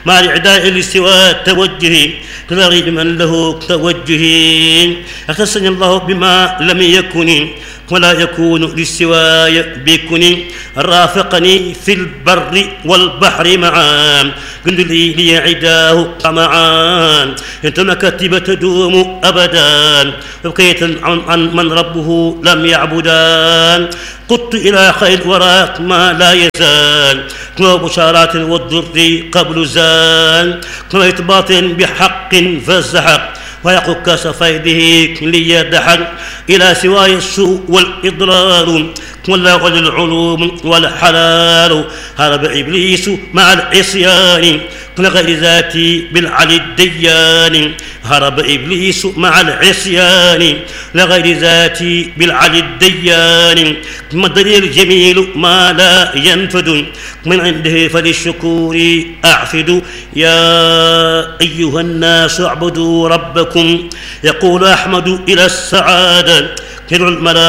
مع الإعداء لاستواء التوجه كغير من له توجه أخصني الله بما لم يكن ولا يكون لاستواء بكن رافقني في البر والبحر معا قل لي عداه معا انت مكاتب تدوم ابدا بقيت عن من ربه لم يعبدان قدت الى خير وراء ما لا يزال وبشارات والضر قبل زال قضيت باطن بحق فازدحق ويقول كاس فيده ليدحر إلى سواي السوء والإضرار واللغو العلوم والحلال هرب إبليس مع العصيان لغير ذاتي بالعلي الديان هرب إبليس مع العصيان لغير ذاتي بالعلي الديان مدري الجميل ما لا ينفد من عنده فللشكور أعفد يا أيها الناس اعبدوا ربكم يقول أحمد إلى السعادة كل الملائكة